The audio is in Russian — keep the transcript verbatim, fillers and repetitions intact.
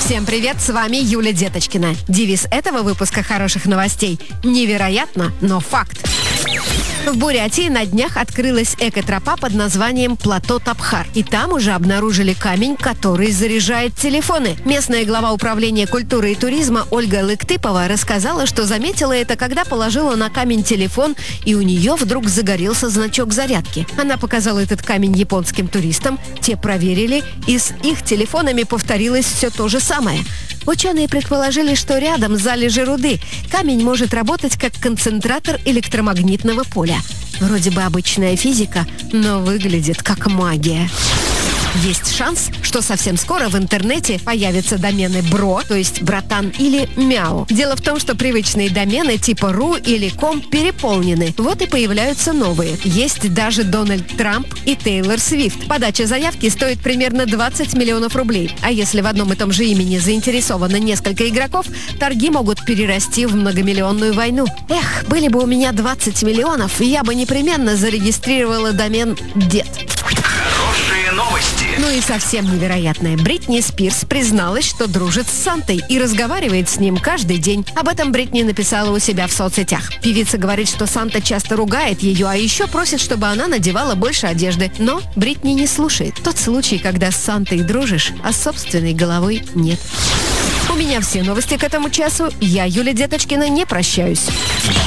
Всем привет, с вами Юля Деточкина. Девиз этого выпуска хороших новостей: невероятно, но факт. В Бурятии на днях открылась экотропа под названием Плато Табхар. И там уже обнаружили камень, который заряжает телефоны. Местная глава управления культуры и туризма Ольга Лыктыпова рассказала, что заметила это, когда положила на камень телефон, и у нее вдруг загорелся значок зарядки. Она показала этот камень японским туристам, те проверили, и с их телефонами повторилось все то же самое. Ученые предположили, что рядом залежи руды. Камень может работать как концентратор электромагнитного поля. Вроде бы обычная физика, но выглядит как магия. Есть шанс, что совсем скоро в интернете появятся домены «бро», то есть «братан» или «мяу». Дело в том, что привычные домены типа «ру» или «ком» переполнены. Вот и появляются новые. Есть даже Дональд Трамп и Тейлор Свифт. Подача заявки стоит примерно двадцать миллионов рублей. А если в одном и том же имени заинтересовано несколько игроков, торги могут перерасти в многомиллионную войну. Эх, были бы у меня двадцать миллионов, я бы непременно зарегистрировала домен «дед». Хорошие новости. Ну и совсем невероятное. Бритни Спирс призналась, что дружит с Сантой и разговаривает с ним каждый день. Об этом Бритни написала у себя в соцсетях. Певица говорит, что Санта часто ругает ее, а еще просит, чтобы она надевала больше одежды. Но Бритни не слушает. Тот случай, когда с Сантой дружишь, а собственной головой нет. У меня все новости к этому часу. Я, Юля Деточкина, не прощаюсь.